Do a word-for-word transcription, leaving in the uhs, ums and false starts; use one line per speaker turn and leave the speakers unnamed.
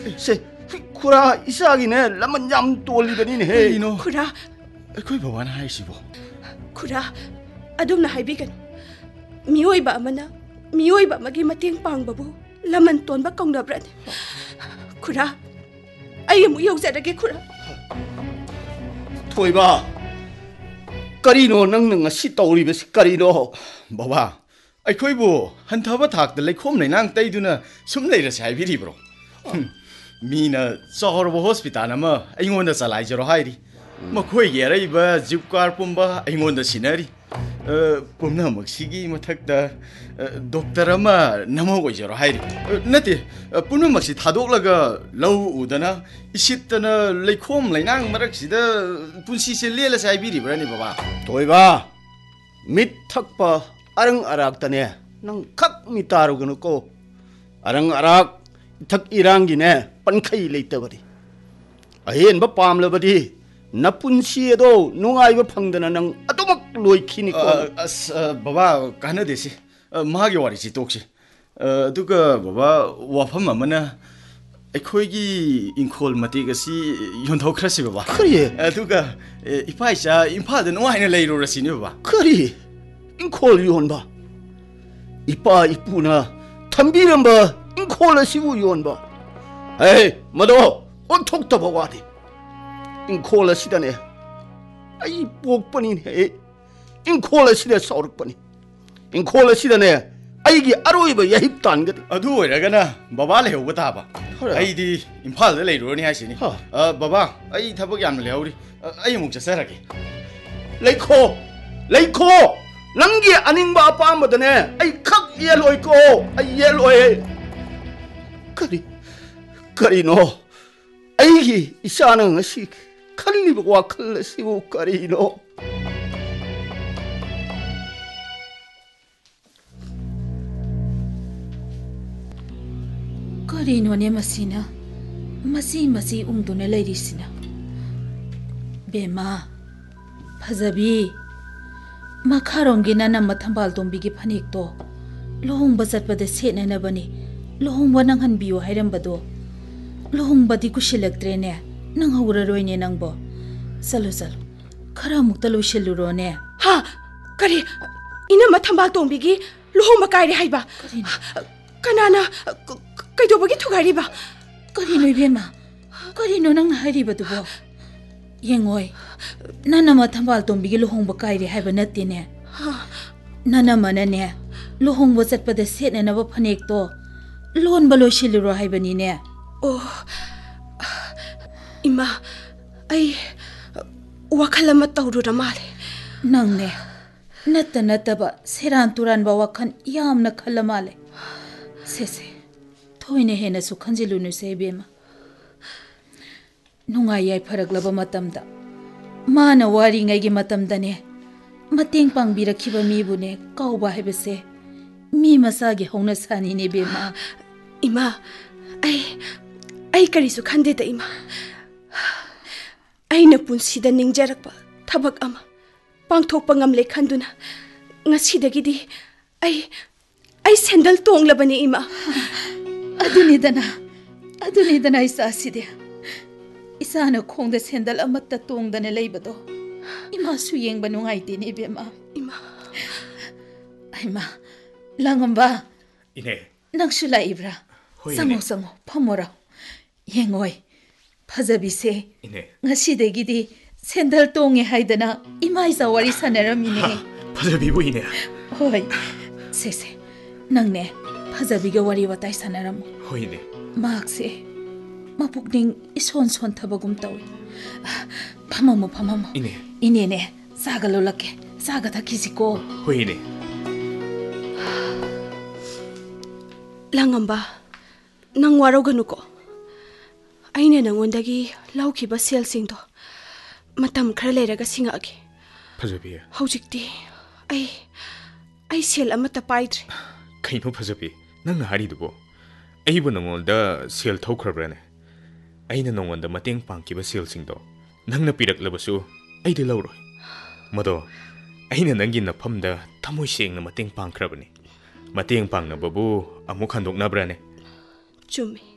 세 쿠라 이사기네 라만 얌 돌리더니네
이노
쿠라
ꯑꯩꯈꯣꯏ ꯕꯕꯥꯅ ꯍꯥꯏꯁꯤꯕꯣ
쿠라 ꯑꯗꯨꯝꯅ ꯍꯥꯏꯕꯤꯒꯅꯨ 미오이바 아마나 미오이바 마기 마팅 빵바부 라만 돈바 꽁나브라네 쿠라 아이 무 여자라게 쿠라
토이바 까리노 낭낭아 시떠오리베스 까리노
ꯕꯕꯥ ꯑꯩꯈꯣꯏꯕꯨ ꯍꯟꯊꯕ ꯊꯥꯛꯇ ꯂꯩꯈꯣꯝ ꯂꯩꯅꯥꯡ ꯇꯩꯗꯨꯅ ꯁꯨꯝ ꯂꯩꯔꯁꯤ ꯍꯥꯏꯕꯤꯔꯤꯕ꯭ꯔꯣ ꯃꯤꯅ ꯆꯥꯎꯔꯕ ꯍꯣꯁꯄꯤꯇꯥꯜ ꯑꯃ ꯑꯩꯉꯣꯟꯗ ꯆꯂꯥꯏꯖꯔꯣ ꯍꯥꯏꯔꯤ ꯃꯈꯣꯏꯒꯤ ꯑꯔꯩꯕ ꯖꯤꯞ ꯀꯥꯔ ꯄꯨꯝꯕ ꯑꯩꯉꯣꯟꯗ ꯁꯤꯟꯅꯔꯤ ꯄꯨꯝꯅꯃꯛꯁꯤꯒꯤ ꯃꯊꯛꯇ ꯗꯣꯛꯇꯔ ꯑꯃ ꯅꯃꯧ ꯑꯣꯏꯖꯔꯣ ꯍꯥꯏꯔꯤ ꯅꯠꯇꯦ ꯄꯨꯝꯅꯃꯛꯁꯤ ꯊꯥꯗꯣꯛꯂꯒ ꯂꯧ ꯎꯗꯅ 이십ꯇꯅ ꯂꯩꯈꯣꯝ ꯂꯩꯅꯥꯡ ꯃꯔꯛꯁꯤꯗ ꯄꯨꯟꯁꯤꯁꯦ ꯂꯦꯜꯂꯁꯤ ꯍꯥꯏꯕꯤꯔꯤꯕ꯭ꯔꯥꯅꯦ ꯕꯕꯥ
토이바 밑 탁바 아릉 아락다네 낭 각 미따르고노고 아릉 아락 탁 이랑기네 빤카이 레이터거리 아옌바 팜러버디 나쁜시에도 농아이바 팡드나 낭 아도막 로이키니고
ꯑꯁ ꯕꯕꯥ ꯀꯥꯟꯅꯗꯦꯁꯤ ꯃꯥꯒꯤ ꯋꯥꯔꯤꯁꯤ ꯇꯣꯛꯁꯤ ꯑꯗꯨꯒ ꯕꯕꯥ ꯋꯥꯐꯝ ꯑꯃꯅ ꯑꯩꯈꯣꯏꯒꯤ ꯏꯪꯈꯣꯜ ꯃꯇꯦꯛ ꯑꯁꯤ ꯌꯣꯟꯊꯣꯛꯈ꯭ꯔꯁꯤ ꯕꯕꯥ
그리
ꯑꯗꯨꯒ ꯏꯄꯥ ꯏꯆꯥ ꯏꯝꯐꯥꯜꯗ ꯅꯨꯡꯉꯥꯏꯅ ꯂꯩꯔꯨꯔꯁꯤꯅꯦ ꯕꯕꯥ
그리 인콜 요원바 이빠 이쁘나 탐비름바 인콜 시부 요원바 에이 뭐도 온톡도 보고하디 인콜 시다네 아이 복번이네 인콜 시대 서울번이 인콜 시다네 아이기 아로이바 야힙도 안 거든
ꯑꯗꯨ ꯑꯣꯏꯔꯒꯅ ꯕꯕꯥ ꯂꯩꯍꯧꯕ ꯇꯥꯕ ꯑꯩꯗꯤ ꯏꯝꯐꯥꯜꯗ ꯂꯩꯔꯨꯔꯅꯤ ꯍꯥꯏꯁꯤꯅꯤ ꯕꯕꯥ ꯑꯩ ꯊꯕꯛ ꯌꯥꯝꯅ ꯂꯩꯍꯧꯔꯤ ꯑꯩ ꯑꯃꯨꯛ ꯆꯠꯆꯔꯒꯦ
레이코 레이코 랑기 아닌바 아빠마드네 아이 칵 옐로이코 아이 옐로이 그리 그리노 아이기 이샤는 것이 칼리브와 클레시부 그리노
그리노네 마시나 마시 마시 웅도네 레이리시나 베마 파자비 마카롱기나 남마 탐발동비기 파닉도 로홍바 ꯆꯠꯄꯗ ꯁꯦꯠꯅꯅꯕꯅꯤ ꯂꯨꯍꯣꯡꯕ ꯅꯪꯍꯟꯕꯤꯌꯨ ꯍꯥꯏꯔꯝꯕꯗꯣ ꯂꯨꯍꯣꯡꯕꯗꯤ ꯀꯨꯁꯤꯜꯂꯛꯇ꯭ꯔꯦꯅꯦ ꯅꯪ ꯍꯧꯔꯔꯣꯏꯅꯦ ꯅꯪꯕꯣ ꯆꯠꯂꯣ ꯆꯠꯂꯣ ꯈꯔ ꯑꯃꯨꯛꯇ ꯂꯣꯏꯁꯤꯜꯂꯨꯔꯣꯅꯦ
하 그리 이놈아 탐발동비기 루홍바 까이리 하이바 까나나 ꯀꯩꯗꯧꯕꯒꯤ ꯊꯨꯒꯥꯏꯔꯤꯕ
ꯀꯔꯤꯅꯣ 이베마 ꯀꯔꯤꯅꯣ ꯅꯪꯅ ꯍꯥꯏꯔꯤꯕꯗꯨꯕꯣ ꯌꯦꯡꯉꯣꯏ ꯅꯅꯝꯃ ꯊꯝꯕꯥꯜꯇꯣꯝꯕꯤꯒꯤ ꯂꯨꯍꯣꯡꯕ ꯀꯥꯏꯔꯦ ꯍꯥꯏꯕ ꯅꯠꯇꯦꯅꯦ ꯅꯅꯝꯃꯅꯅꯦ ꯂꯨꯍꯣꯡꯕ ꯆꯠꯄꯗ ꯁꯦꯠꯅꯅꯕ ꯐꯅꯦꯛꯇꯣ ꯂꯣꯟꯕ ꯂꯣꯏꯁꯤꯜꯂꯨꯔꯣ ꯍꯥꯏꯕꯅꯤꯅꯦ
ꯑꯣ 이마 ꯑꯩ ꯋꯥꯈꯜ ꯑꯃ ꯇꯧꯔꯨꯔ ꯃꯥꯜꯂꯦ
ꯅꯪꯅꯦ ꯅꯠꯇ ꯅꯠꯇꯕ ꯁꯦꯔꯥꯟ ꯇꯨꯔꯥꯟꯕ ꯋꯥꯈꯜ ꯌꯥꯝꯅ ꯈꯜꯂ ꯃꯥꯜꯂꯦ ꯁꯦꯁꯦ ꯊꯣꯏꯅ ꯍꯦꯟꯅꯁꯨ ꯈꯟꯖꯤꯜꯂꯨꯅꯨꯁꯦ ꯏꯕꯦꯝꯃ ꯅꯨꯡꯉꯥꯏ ꯌꯥꯏꯐꯔꯛꯂꯕ ꯃꯇꯝꯗ ꯃꯥꯅ ꯋꯥꯔꯤꯉꯩꯒꯤ ꯃꯇꯝꯗꯅꯦ ꯃꯇꯦꯡ ꯄꯥꯡꯕꯤꯔꯛꯈꯤꯕ ꯃꯤꯕꯨꯅꯦ ꯀꯥꯎꯕ ꯍꯥꯏꯕꯁꯦ ꯃꯤ ꯃꯁꯥꯒꯤ ꯍꯧꯅ ꯁꯥꯅꯤꯅꯦ ꯏꯕꯦꯝꯃ
ꯏꯃꯥ ꯑꯩ ꯑꯩ ꯀꯔꯤꯁꯨ ꯈꯟꯗꯦꯗ ꯏꯃꯥ ꯑꯩꯅ ꯄꯨꯟꯁꯤꯗ ꯅꯤꯡꯖꯔꯛꯄ ꯊꯕꯛ ꯑꯃ ꯄꯥꯡꯊꯣꯛꯄ ꯉꯝꯂꯦ ꯈꯟꯗꯨꯅ ꯉꯁꯤꯗꯒꯤꯗꯤ ꯑꯩ ꯑꯩ ꯁꯦꯟꯗꯜ ꯇꯣꯡꯂꯕꯅꯤ ꯏꯃꯥ
ꯑꯗꯨꯅꯤꯗꯅ ꯑꯗꯨꯅꯤꯗꯅ ꯏꯆꯥꯁꯤꯗꯤ ꯏꯆꯥꯅ ꯈꯣꯡꯗ ꯁꯦꯟꯗꯜ ꯑꯃꯠꯇ ꯇꯣꯡꯗꯅ ꯂꯩꯕꯗꯣ ꯏꯃꯥꯁꯨ ꯌꯦꯡꯕ ꯅꯨꯡꯉꯥꯏꯇꯦꯅꯦ ꯏꯕꯦꯝꯃ
ꯏꯃꯥ
ꯏꯃꯥ ꯂꯥꯡꯉꯝꯕ
ꯏꯅꯦ
ꯅꯪꯁꯨ ꯂꯥꯛꯏꯕ꯭ꯔꯥ ꯆꯪꯉꯣ ꯆꯪꯉꯣ ꯐꯝꯃꯣꯔꯣ ꯌꯦꯡꯉꯣꯏ ꯐꯖꯕꯤꯁꯦ ꯉꯁꯤꯗꯒꯤꯗꯤ ꯁꯦꯟꯗꯜ ꯇꯣꯡꯉꯦ ꯍꯥꯏꯗꯅ ꯏꯃꯥ ꯏꯆꯥ ꯋꯥꯔꯤ ꯁꯥꯟꯅꯔꯝꯃꯤꯅꯦ
ꯐꯖꯕꯤꯕꯨ ꯏꯅꯦ
ꯍꯣꯏ ꯁꯦꯁꯦ ꯅꯪꯅꯦ ꯐꯖꯕꯤꯒ ꯋꯥꯔꯤ ꯋꯥꯇꯥꯏ ꯁꯥꯟꯅꯔꯝꯃꯨ
ꯍꯣꯏ ꯏꯅꯦ
ꯃꯍꯥꯛꯁꯦ ꯃꯄꯨꯛꯅꯤꯡ ꯏꯁꯣꯟ ꯁꯣꯟꯊꯕꯒꯨꯝ ꯇꯧꯏ ꯐꯝꯃꯝꯃꯨ ꯐꯝꯃꯝꯃꯨ
ꯏꯅꯦ
ꯏꯅꯦꯅꯦ ꯆꯥꯒ ꯂꯣꯜꯂꯛꯀꯦ ꯆꯥꯒ ꯊꯛꯈꯤꯁꯤꯀꯣ
ꯍꯣꯏ ꯏꯅꯦ
ꯂꯥꯡꯉꯝꯕ ꯅꯪ ꯋꯥꯔꯧꯒꯅꯨꯀꯣ ꯑꯩꯅ ꯅꯪꯉꯣꯟꯗꯒꯤ ꯂꯧꯈꯤꯕ ꯁꯦꯜꯁꯤꯡꯗꯣ ꯃꯇꯝ ꯈꯔ ꯂꯩꯔꯒ ꯁꯤꯡꯉꯛꯑꯒꯦ
ꯐꯖꯕꯤ
ꯍꯧꯖꯤꯛꯇꯤ ꯑꯩ ꯑꯩ ꯁꯦꯜ ꯑꯃꯠꯇ ꯄꯥꯏꯗ꯭ꯔꯦ
ꯀꯩꯅꯣ ꯐꯖꯕꯤ ꯅꯪꯅ ꯍꯥꯏꯔꯤꯗꯨꯕꯣ ꯑꯩꯕꯨ ꯅꯉꯣꯟꯗ ꯁꯦꯜ ꯊꯧꯈ꯭ꯔꯕ꯭ꯔꯥꯅꯦ ꯑꯩꯅ ꯅꯉꯣꯟꯗ ꯃꯇꯦꯡ ꯄꯥꯡꯈꯤꯕ ꯁꯦꯜꯁꯤꯡꯗꯣ ꯅꯪꯅ ꯄꯤꯔꯛꯂꯕꯁꯨ ꯑꯩꯗꯤ ꯂꯧꯔꯣꯏ ꯃꯗꯣ ꯑꯩꯅ ꯅꯪꯒꯤ ꯅꯐꯝꯗ ꯊꯃꯣꯏ ꯁꯦꯡꯅ ꯃꯇꯦꯡ ꯄꯥꯡꯈ꯭ꯔꯕꯅꯤ ꯃꯇꯦꯡ ꯄꯥꯡꯅꯕꯕꯨ ꯑꯃꯨꯛ ꯍꯟꯗꯣꯛꯅꯕ꯭ꯔꯥꯅꯦ
ꯆꯨꯝꯃꯤ